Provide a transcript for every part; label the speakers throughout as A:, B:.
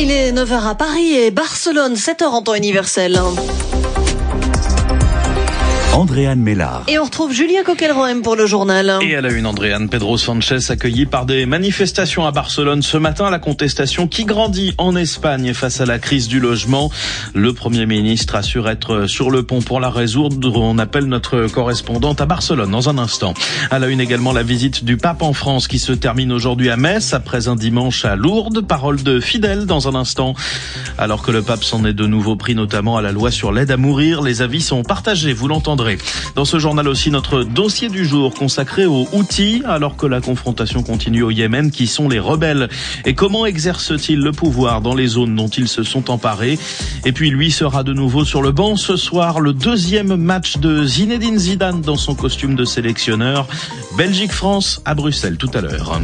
A: Il est 9h à Paris et Barcelone, 7h en temps universel.
B: Andréane Mélard.
A: Et on retrouve Julien Coquelroem pour le journal.
C: Et à la une, Andréane, Pedro Sánchez accueilli par des manifestations à Barcelone ce matin. La contestation qui grandit en Espagne face à la crise du logement. Le Premier ministre assure être sur le pont pour la résoudre. On appelle notre correspondante à Barcelone dans un instant. À la une également, la visite du pape en France qui se termine aujourd'hui à Metz après un dimanche à Lourdes. Parole de fidèles dans un instant. Alors que le pape s'en est de nouveau pris notamment à la loi sur l'aide à mourir, les avis sont partagés, vous l'entendrez. Dans ce journal aussi, notre dossier du jour consacré aux Houthis, alors que la confrontation continue au Yémen. Qui sont les rebelles et comment exercent-ils le pouvoir dans les zones dont ils se sont emparés? Et puis lui sera de nouveau sur le banc ce soir. Le deuxième match de Zinedine Zidane dans son costume de sélectionneur. Belgique-France à Bruxelles tout à l'heure.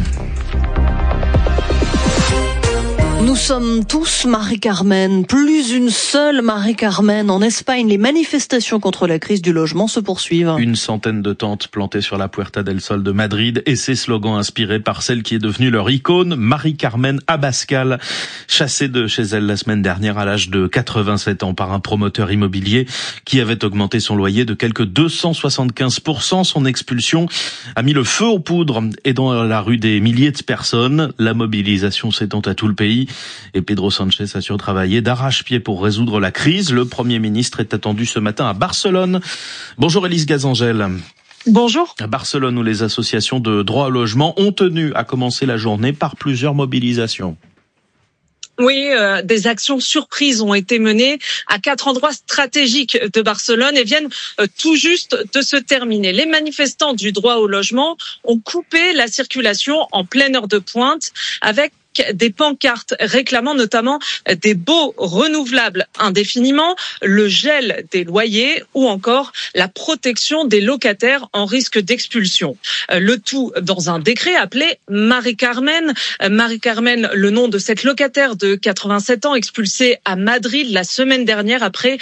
A: Nous sommes tous Marie-Carmen, plus une seule Marie-Carmen. En Espagne, les manifestations contre la crise du logement se poursuivent.
C: Une centaine de tentes plantées sur la Puerta del Sol de Madrid et ses slogans inspirés par celle qui est devenue leur icône, Marie-Carmen Abascal, chassée de chez elle la semaine dernière à l'âge de 87 ans par un promoteur immobilier qui avait augmenté son loyer de quelque 275%. Son expulsion a mis le feu aux poudres et dans la rue des milliers de personnes. La mobilisation s'étend à tout le pays. Et Pedro Sánchez assure travailler d'arrache-pied pour résoudre la crise. Le Premier ministre est attendu ce matin à Barcelone. Bonjour Élise Gazangel.
D: Bonjour.
C: À Barcelone, où les associations de droit au logement ont tenu à commencer la journée par plusieurs mobilisations.
D: Oui, des actions surprises ont été menées à 4 endroits stratégiques de Barcelone et viennent tout juste de se terminer. Les manifestants du droit au logement ont coupé la circulation en pleine heure de pointe avec des pancartes réclamant notamment des baux renouvelables indéfiniment, le gel des loyers ou encore la protection des locataires en risque d'expulsion. Le tout dans un décret appelé Marie-Carmen. Marie-Carmen, le nom de cette locataire de 87 ans expulsée à Madrid la semaine dernière après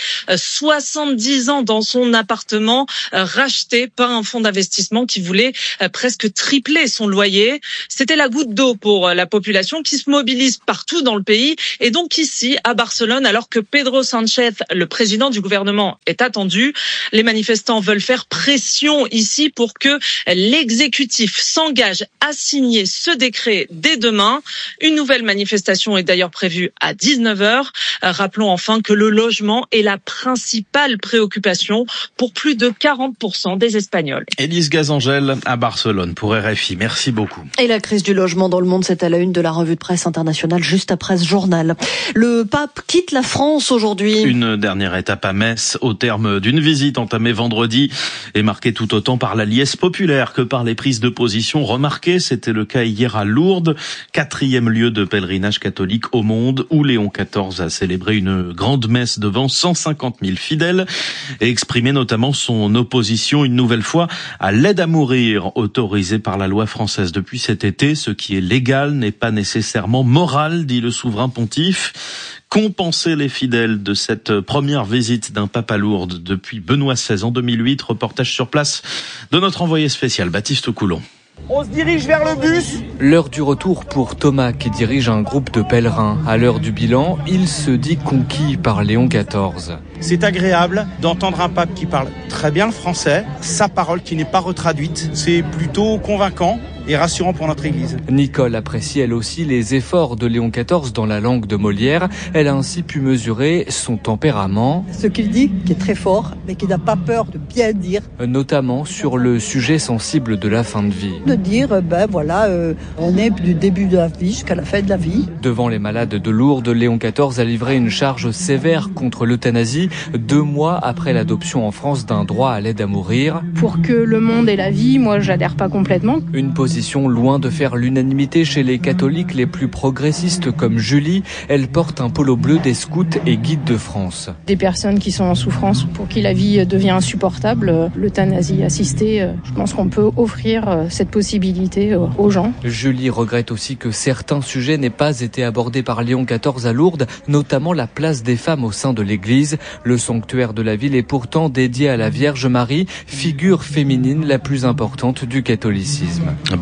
D: 70 ans dans son appartement racheté par un fonds d'investissement qui voulait presque tripler son loyer. C'était la goutte d'eau pour la population qui se mobilise partout dans le pays et donc ici à Barcelone, alors que Pedro Sánchez, le président du gouvernement, est attendu. Les manifestants veulent faire pression ici pour que l'exécutif s'engage à signer ce décret dès demain. Une nouvelle manifestation est d'ailleurs prévue à 19h. Rappelons enfin que le logement est la principale préoccupation pour plus de 40% des Espagnols.
C: Élise Gazangel à Barcelone pour RFI. Merci beaucoup.
A: Et la crise du logement dans le monde, c'est à la une de la revue de presse internationale juste après ce journal. Le pape quitte la France aujourd'hui.
C: Une dernière étape à Metz au terme d'une visite entamée vendredi et marquée tout autant par la liesse populaire que par les prises de position remarquées. C'était le cas hier à Lourdes, 4e lieu de pèlerinage catholique au monde où Léon XIV a célébré une grande messe devant 150 000 fidèles et exprimé notamment son opposition une nouvelle fois à l'aide à mourir autorisée par la loi française depuis cet été. Ce qui est légal n'est pas nécessairement moral, dit le souverain pontife. Compenser les fidèles de cette première visite d'un pape à Lourdes depuis Benoît XVI en 2008. Reportage sur place de notre envoyé spécial Baptiste Coulon.
E: On se dirige vers le bus.
F: L'heure du retour pour Thomas qui dirige un groupe de pèlerins. À l'heure du bilan, il se dit conquis par Léon XIV.
E: C'est agréable d'entendre un pape qui parle très bien le français, sa parole qui n'est pas retraduite. C'est plutôt convaincant et rassurant pour notre Église.
F: Nicole apprécie elle aussi les efforts de Léon XIV dans la langue de Molière. Elle a ainsi pu mesurer son tempérament.
G: Ce qu'il dit, qui est très fort, mais qui n'a pas peur de bien dire.
F: Notamment sur le sujet sensible de la fin de vie.
G: De dire, on est du début de la vie jusqu'à la fin de la vie.
F: Devant les malades de Lourdes, Léon XIV a livré une charge sévère contre l'euthanasie 2 mois après l'adoption en France d'un droit à l'aide à mourir.
H: Pour que le monde ait la vie, moi j'adhère pas complètement.
F: Une position loin de faire l'unanimité chez les catholiques les plus progressistes comme Julie. Elle porte un polo bleu des scouts et guides de France.
H: Des personnes qui sont en souffrance, pour qui la vie devient insupportable, l'euthanasie assistée, je pense qu'on peut offrir cette possibilité aux gens.
F: Julie regrette aussi que certains sujets n'aient pas été abordés par Léon XIV à Lourdes, notamment la place des femmes au sein de l'Église. Le sanctuaire de la ville est pourtant dédié à la Vierge Marie, figure féminine la plus importante du catholicisme.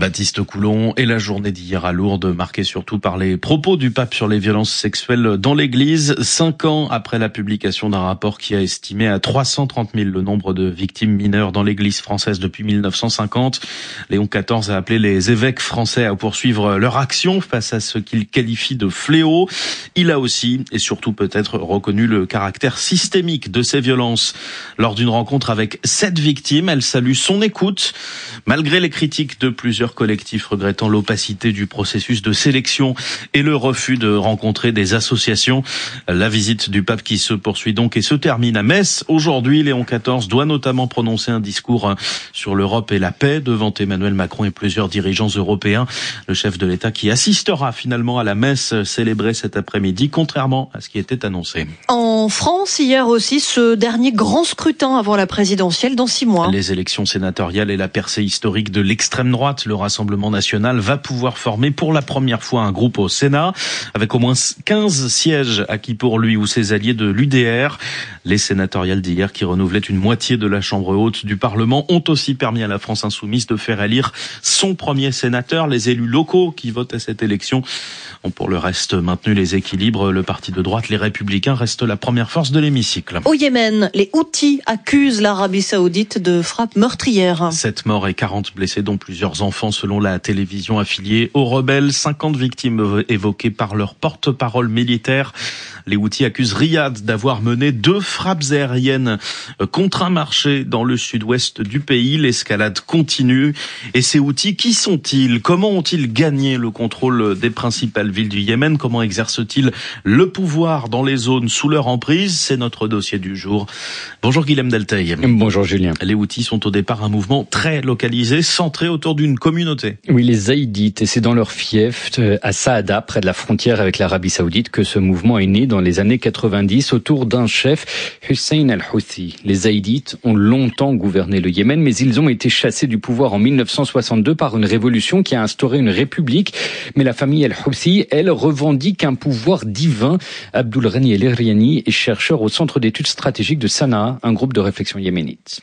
C: Baptiste Coulon. Et la journée d'hier à Lourdes, marquée surtout par les propos du pape sur les violences sexuelles dans l'église. 5 ans après la publication d'un rapport qui a estimé à 330 000 le nombre de victimes mineures dans l'église française depuis 1950. Léon XIV a appelé les évêques français à poursuivre leur action face à ce qu'il qualifie de fléau. Il a aussi, et surtout peut-être, reconnu le caractère systémique de ces violences. Lors d'une rencontre avec 7 victimes, elle salue son écoute, malgré les critiques de plusieurs collectifs regrettant l'opacité du processus de sélection et le refus de rencontrer des associations. La visite du pape qui se poursuit donc et se termine à Metz. Aujourd'hui, Léon XIV doit notamment prononcer un discours sur l'Europe et la paix devant Emmanuel Macron et plusieurs dirigeants européens. Le chef de l'État qui assistera finalement à la messe célébrée cet après-midi, contrairement à ce qui était annoncé.
A: En France, hier aussi, ce dernier grand scrutin avant la présidentielle dans 6 mois.
C: Les élections sénatoriales et la percée historique de l'extrême droite, le Rassemblement national va pouvoir former pour la première fois un groupe au Sénat, avec au moins 15 sièges acquis pour lui ou ses alliés de l'UDR. Les sénatoriales d'hier, qui renouvelaient une moitié de la Chambre haute du Parlement, ont aussi permis à la France insoumise de faire élire son premier sénateur. Les élus locaux qui votent à cette élection ont pour le reste maintenu les équilibres. Le parti de droite, les Républicains, reste la première force de l'hémicycle.
A: Au Yémen, les Houthis accusent l'Arabie Saoudite de frappes meurtrières.
C: 7 morts et 40 blessés, dont plusieurs enfants, selon la télévision affiliée aux rebelles. 50 victimes évoquées par leur porte-parole militaire. Les Houthis accusent Riyad d'avoir mené 2 frappes aériennes contre un marché dans le sud-ouest du pays. L'escalade continue. Et ces Houthis, qui sont-ils? Comment ont-ils gagné le contrôle des principales villes du Yémen? Comment exercent-ils le pouvoir dans les zones sous leur emprise? C'est notre dossier du jour. Bonjour Guilhem Delteil.
I: Bonjour Julien.
C: Les Houthis sont au départ un mouvement très localisé, centré autour d'une communauté.
I: Oui, les Zaïdites, et c'est dans leur fief à Saada, près de la frontière avec l'Arabie Saoudite, que ce mouvement est né dans les années 90 autour d'un chef, Hussein al-Houthi. Les Zaïdites ont longtemps gouverné le Yémen, mais ils ont été chassés du pouvoir en 1962 par une révolution qui a instauré une république. Mais la famille al-Houthi, elle, revendique un pouvoir divin. Abdul Ghani el-Iriani est chercheur au Centre d'études stratégiques de Sanaa, un groupe de réflexion yéménite.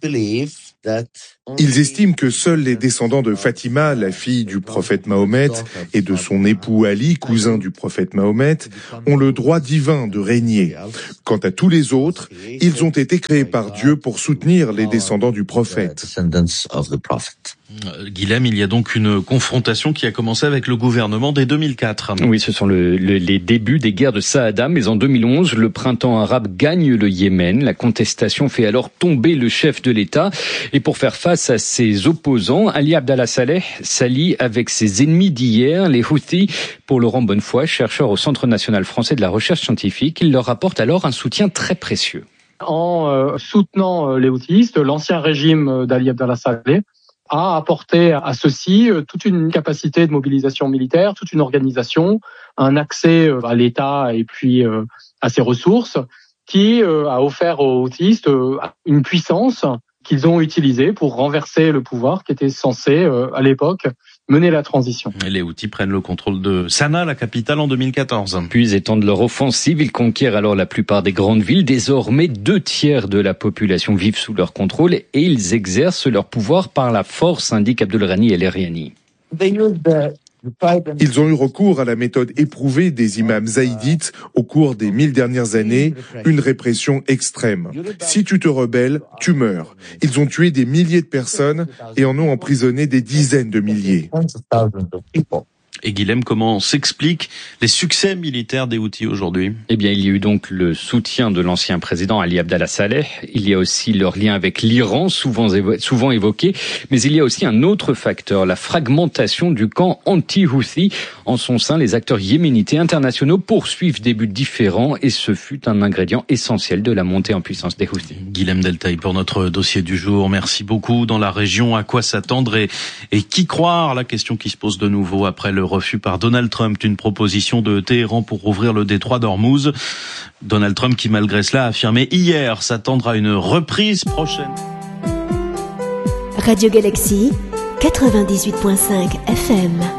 J: Ils estiment que seuls les descendants de Fatima, la fille du prophète Mahomet, et de son époux Ali, cousin du prophète Mahomet, ont le droit divin de régner. Quant à tous les autres, ils ont été créés par Dieu pour soutenir les descendants du prophète.
C: Guilhem, il y a donc une confrontation qui a commencé avec le gouvernement dès 2004.
I: Oui, ce sont les débuts des guerres de Saada, mais en 2011, le printemps arabe gagne le Yémen. La contestation fait alors tomber le chef de l'État. Et pour faire face à ses opposants, Ali Abdallah Saleh s'allie avec ses ennemis d'hier, les Houthis. Pour Laurent Bonnefoy, chercheur au Centre national français de la recherche scientifique, il leur apporte alors un soutien très précieux.
K: En soutenant les Houthis, l'ancien régime d'Ali Abdallah Saleh a apporté à ceux-ci toute une capacité de mobilisation militaire, toute une organisation, un accès à l'État et puis à ses ressources, qui a offert aux Houthis une puissance qu'ils ont utilisée pour renverser le pouvoir qui était censé, à l'époque, mener la transition.
C: Et les Houthis prennent le contrôle de Sanaa, la capitale, en 2014.
I: Puis étendent leur offensive, ils conquièrent alors la plupart des grandes villes. Désormais, 2/3 de la population vivent sous leur contrôle et ils exercent leur pouvoir par la force, indique Abdul Ghani el-Iriani.
J: Ils ont eu recours à la méthode éprouvée des imams zaïdites au cours des 1000 dernières années, une répression extrême. Si tu te rebelles, tu meurs. Ils ont tué des milliers de personnes et en ont emprisonné des dizaines de milliers.
C: Et Guilhem, comment s'expliquent les succès militaires des Houthis aujourd'hui?
I: Eh bien, il y a eu donc le soutien de l'ancien président Ali Abdallah Saleh. Il y a aussi leur lien avec l'Iran, souvent évoqué. Mais il y a aussi un autre facteur, la fragmentation du camp anti-Houthi. En son sein, les acteurs yéménites et internationaux poursuivent des buts différents et ce fut un ingrédient essentiel de la montée en puissance des Houthis.
C: Guilhem Delteil pour notre dossier du jour. Merci beaucoup. Dans la région, à quoi s'attendre et qui croire? La question qui se pose de nouveau après le refus par Donald Trump d'une proposition de Téhéran pour ouvrir le détroit d'Ormuz. Donald Trump qui, malgré cela, a affirmé hier s'attendre à une reprise prochaine.
L: Radio Galaxy 98.5 FM.